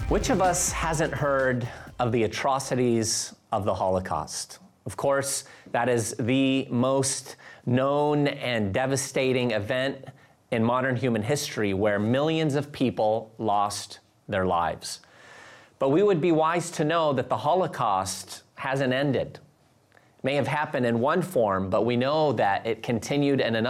Which of us hasn't heard of the atrocities of the Holocaust? Of course, that is the most known and devastating event in modern human history where millions of people lost their lives. But we would be wise to know that the Holocaust hasn't ended. It may have happened in one form, but we know that it continued in another.